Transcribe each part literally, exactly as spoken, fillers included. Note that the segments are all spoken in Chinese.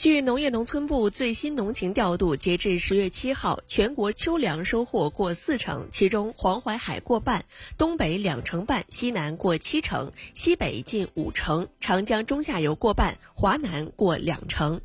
据农业农村部最新农情调度，截至十月七号，全国秋粮收获过四成，其中黄淮海过半，东北两成半，西南过七成，西北近五成，长江中下游过半，华南过两成。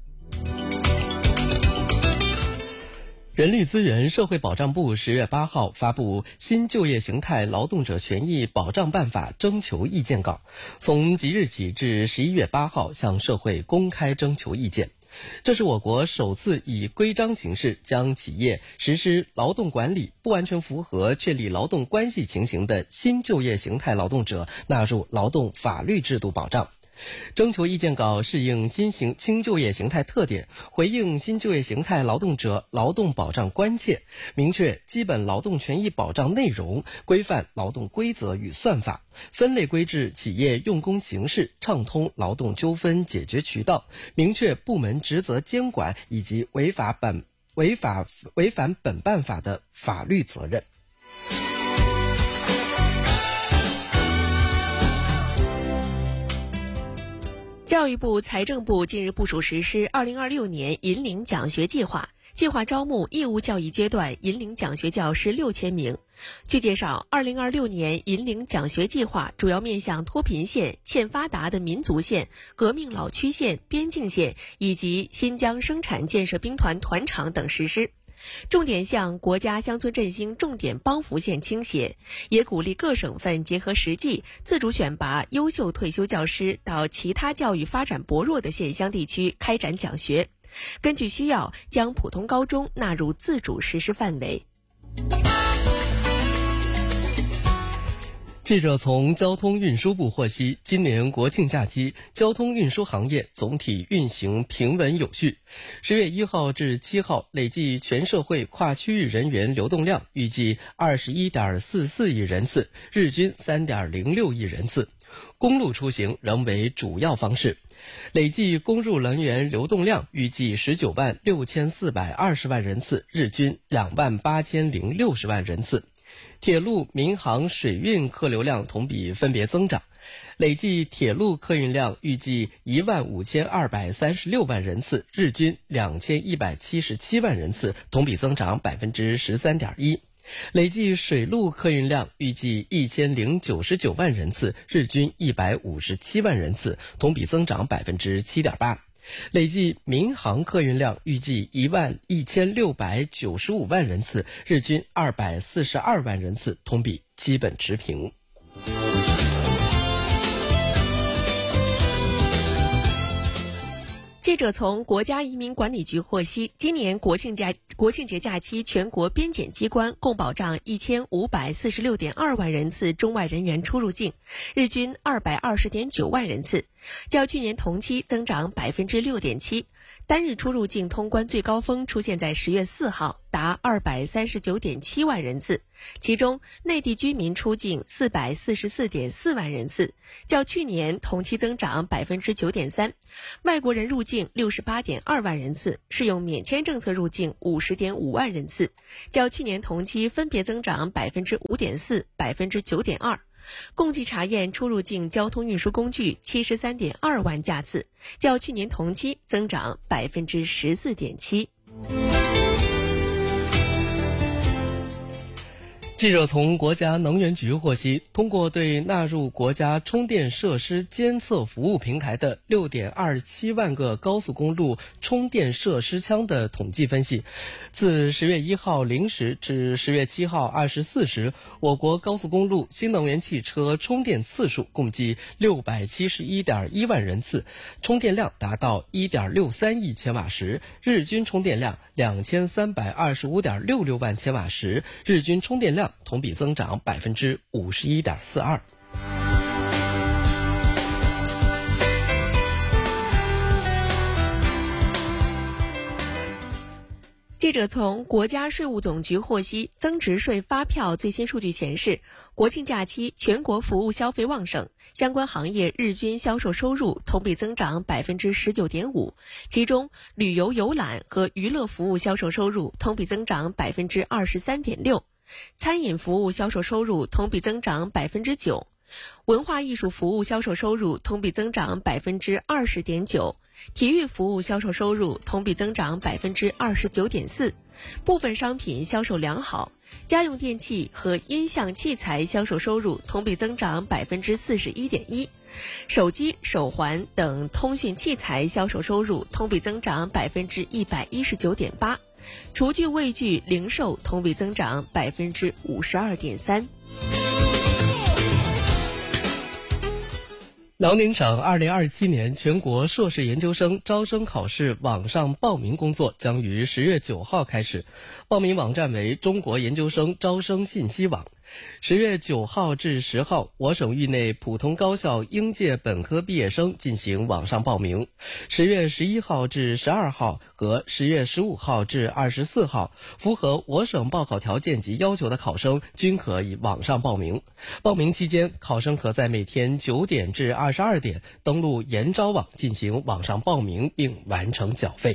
人力资源社会保障部十月八号发布《新就业形态劳动者权益保障办法》征求意见稿，从即日起至十一月八号向社会公开征求意见。这是我国首次以规章形式将企业实施劳动管理不完全符合确立劳动关系情形的新就业形态劳动者纳入劳动法律制度保障。征求意见稿适应新型新就业形态特点，回应新就业形态劳动者劳动保障关切，明确基本劳动权益保障内容，规范劳动规则与算法，分类规制企业用工形式，畅通劳动纠纷解决渠道，明确部门职责监管以及违法本违法违反本办法的法律责任。 教育部、财政部近日部署实施二零二六年银领奖学计划，计划招募义务教育阶段银领奖学教师六千名。据介绍，二零二六年银领奖学计划主要面向脱贫县、欠发达的民族县、革命老区县、边境县以及新疆生产建设兵团团场等实施。重点向国家乡村振兴重点帮扶县倾斜，也鼓励各省份结合实际，自主选拔优秀退休教师到其他教育发展薄弱的县乡地区开展讲学，根据需要将普通高中纳入自主实施范围。 记者从交通运输部获悉，今年国庆假期，交通运输行业总体运行平稳有序。十月一号至七号，累计全社会跨区域人员流动量预计二十一点四四亿人次，日均三点零六亿人次。公路出行仍为主要方式，累计公路人员流动量预计十九万六千四百二十万人次，日均两万八千零六十万人次。铁路、民航、水运客流量同比分别增长，累计铁路客运量预计一万五千二百三十六万人次，日均两千一百七十七万人次，同比增长百分之十三点一。累计水路客运量预计一千零九十九万人次，日均一百五十七万人次，同比增长百分之七点八。累计民航客运量预计一万一千六百九十五万人次，日均二百四十二万人次，同比基本持平。 记者从国家移民管理局获悉，今年国庆假国庆节假期，全国边检机关共保障一千五百四十六点二万人次中外人员出入境，日均二百二十点九万人次，较去年同期增长百分之六点七。单日出入境通关最高峰出现在十月四号，达二百三十九点七万人次，其中内地居民出境四百四十四点四万人次，较去年同期增长百分之九点三。外国人入境六十八点二万人次，适用免签政策入境五十点五万人次，较去年同期分别增长百分之五点四、百分之九点二。共计查验出入境交通运输工具七十三点二万架次，较去年同期增长百分之十四点七。 记者从国家能源局获悉，通过对纳入国家充电设施监测服务平台的 六点二七万个高速公路充电设施枪的统计分析，自十月一号零时至十月七号二十四时，我国高速公路新能源汽车充电次数共计六百七十一点一万人次，充电量达到 一点六三亿千瓦时，日均充电量两千三百二十五点六六万千瓦时，日均充电量同比增长百分之五十一点四二。 记者从国家税务总局获悉，增值税发票最新数据显示，国庆假期全国服务消费旺盛，相关行业日均销售收入同比增长百分之十九点五，其中旅游游览和娱乐服务销售收入同比增长百分之二十三点六，餐饮服务销售收入同比增长百分之九， 文化艺术服务销售收入同比增长百分之二十点九，体育服务销售收入同比增长百分之二十九点四，部分商品销售良好，家用电器和音像器材销售收入同比增长百分之四十一点一，手机、手环等通讯器材销售收入同比增长百分之一百一十九点八，厨具、卫具零售同比增长百分之五十二点三。 辽宁省二零二七年全国硕士研究生招生考试网上报名工作将于十月九号开始，报名网站为中国研究生招生信息网。十月九号至十号，我省域内普通高校应届本科毕业生进行网上报名。十月十一号至十二号和十月十五号至二十四号，符合我省报考条件及要求的考生均可以网上报名。报名期间，考生可在每天九点至二十二点登录研招网进行网上报名并完成缴费。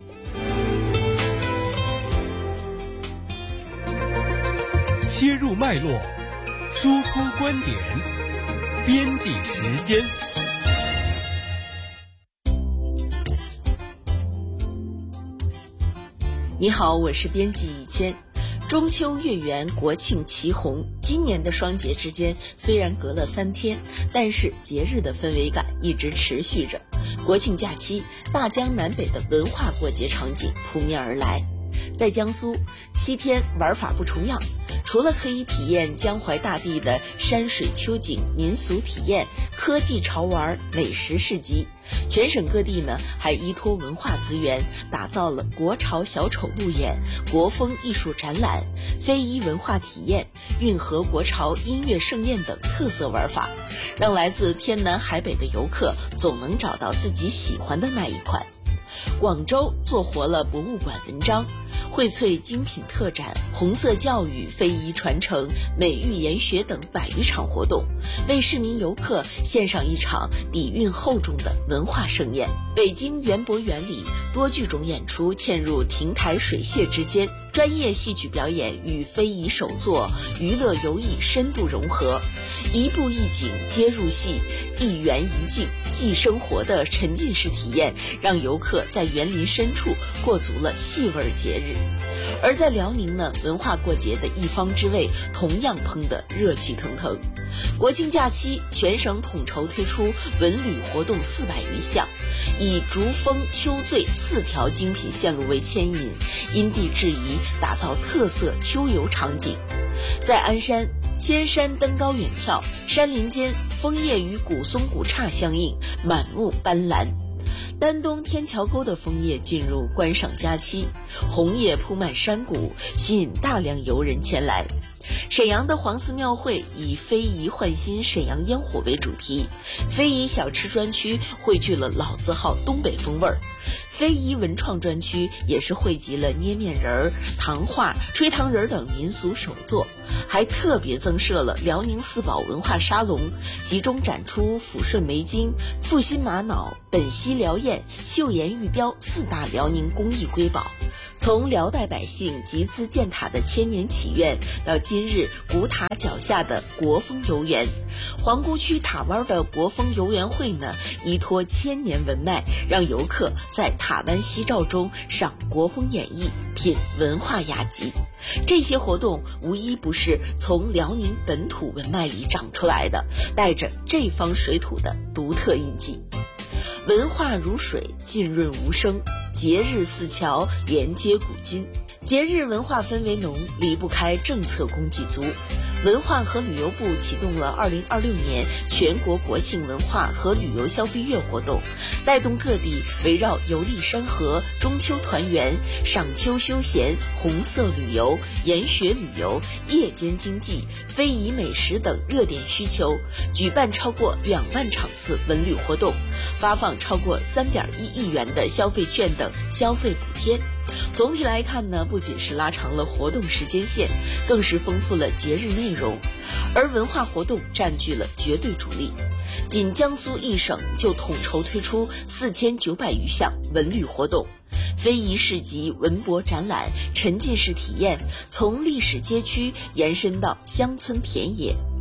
切入脉络，输出观点，编辑时间。 你好，我是编辑以谦。中秋月圆，国庆齐红，今年的双节之间虽然隔了三天，但是节日的氛围感一直持续着。国庆假期，大江南北的文化过节场景扑面而来。在江苏，七天玩法不重样，除了可以体验江淮大地的山水秋景、民俗体验、科技潮玩、美食市集，全省各地呢还依托文化资源，打造了国潮小丑路演、国风艺术展览、非遗文化体验、运河国潮音乐盛宴等特色玩法，让来自天南海北的游客总能找到自己喜欢的那一款。广州做活了博物馆文章，荟萃精品特展、红色教育、非遗传承、美育研学等百余场活动，为市民游客献上一场底蕴厚重的文化盛宴。北京园博园里，多剧种演出嵌入亭台水榭之间，专业戏曲表演与非遗手作、娱乐游艺深度融合，一步一景皆入戏，一园一境既生活的沉浸式体验，让游客在园林深处过足了戏味节日。而在辽宁呢，文化过节的一方之位同样烹得热气腾腾。国庆假期，全省统筹推出文旅活动四百余项，以竹峰、秋醉四条精品线路为牵引，因地制宜打造特色秋游场景。在鞍山，千山登高远眺，山林间枫叶与古松古刹相映，满目斑斓。丹东天桥沟的枫叶进入观赏佳期，红叶铺满山谷，吸引大量游人前来。沈阳的黄寺庙会以非遗焕新沈阳烟火为主题，非遗小吃专区汇聚了老字号东北风味儿，非遗文创专区也是汇集了捏面人、糖画、吹糖人等民俗手作，还特别增设了辽宁四宝文化沙龙，集中展出抚顺梅金、阜新玛瑙、本溪辽砚、岫岩玉雕四大辽宁工艺瑰宝。从辽代百姓集资建塔的千年祈愿，到今日古塔脚下的国风游园，皇姑区塔湾的国风游园会呢，依托千年文脉，让游客在塔湾夕照中赏国风演绎，品文化雅集。这些活动无一不是从辽宁本土文脉里长出来的，带着这方水土的独特印记。文化如水，浸润无声，节日似桥，连接古今。节日文化氛围浓，离不开政策供给足。文化和旅游部启动了二零二六年全国国庆文化和旅游消费月活动，带动各地围绕游历山河、中秋团圆、赏秋休闲、红色旅游、研学旅游、夜间经济、非遗美食等热点需求，举办超过两万场次文旅活动，发放超过三点一亿元的消费券等消费补贴。总体来看呢，不仅是拉长了活动时间线，更是丰富了节日内容，而文化活动占据了绝对主力。仅江苏一省就统筹推出四千九百余项文旅活动，非遗市集、文博展览、沉浸式体验，从历史街区延伸到乡村田野。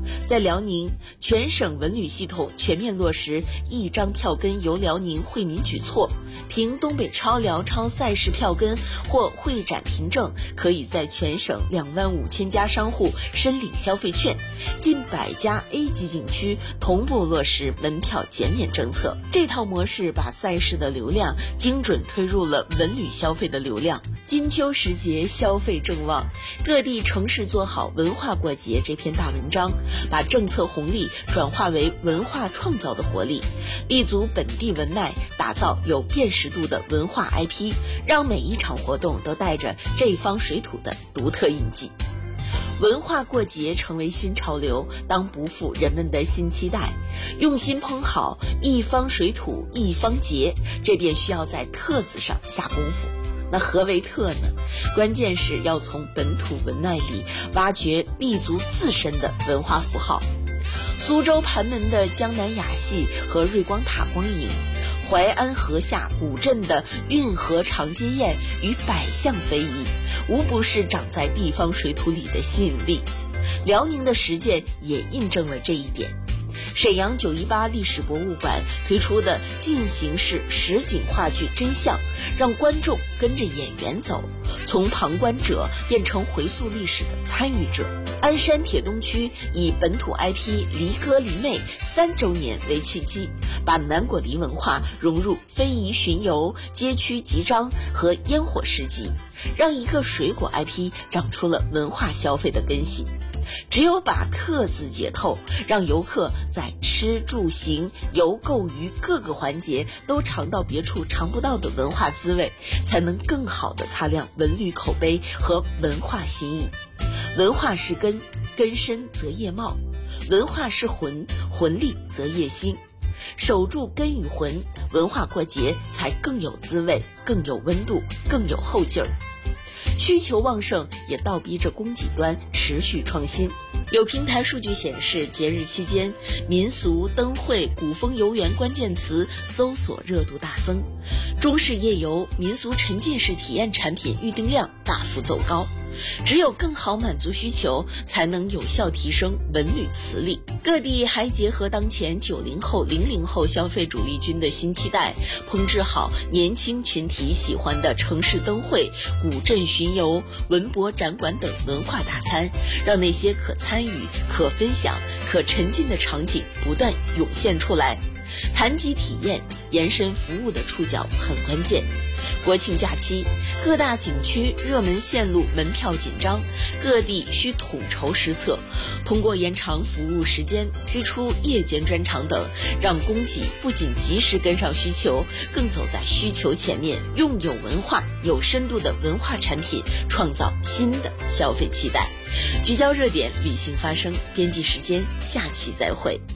在辽宁，全省文旅系统全面落实一张票根由辽宁惠民举措，凭东北超辽超赛事票根或会展凭证，可以在全省两万五千家商户申领消费券，近百家 A 级景区同步落实门票减免政策。这套模式把赛事的流量精准推入了文旅消费的流量。金秋时节消费正旺，各地城市做好文化过节这篇大文章，把政策红利转化为文化创造的活力，立足本地文脉，打造有辨识度的文化 I P， 让每一场活动都带着这方水土的独特印记。文化过节成为新潮流，当不负人们的新期待。用心烹好一方水土一方节，这便需要在特字上下功夫。那何为特呢？关键是要从本土文脉里挖掘立足自身的文化符号。苏州盘门的江南雅戏和瑞光塔光影，淮安河下古镇的运河长街宴与百象非遗，无不是长在地方水土里的吸引力。辽宁的实践也印证了这一点。沈阳九一八历史博物馆推出的进行式实景话剧《真相》，让观众跟着演员走，从旁观者变成回溯历史的参与者。鞍山铁东区以本土 I P 梨哥梨妹三周年为契机，把南果梨文化融入非遗巡游、街区集章和烟火市集，让一个水果 I P 长出了文化消费的根系。只有把特字解透，让游客在吃住行游购娱各个环节都尝到别处尝不到的文化滋味，才能更好地擦亮文旅口碑和文化心意。文化是根，根深则业茂；文化是魂，魂力则业兴。守住根与魂，文化过节才更有滋味，更有温度，更有后劲儿。需求旺盛也倒逼着供给端持续创新。有平台数据显示，节日期间民俗、灯会、古风游园关键词搜索热度大增，中式夜游、民俗沉浸式体验产品预订量大幅走高。只有更好满足需求，才能有效提升文旅磁力。各地还结合当前九零后、零零后消费主力军的新期待，烹制好年轻群体喜欢的城市灯会、古镇巡游、文博展馆等文化大餐，让那些可参与、可分享、可沉浸的场景不断涌现出来。谈及体验，延伸服务的触角很关键。国庆假期，各大景区热门线路门票紧张，各地需统筹施策，通过延长服务时间、推出夜间专场等，让供给不仅及时跟上需求，更走在需求前面，用有文化、有深度的文化产品创造新的消费期待。聚焦热点，理性发声。编辑时间，下期再会。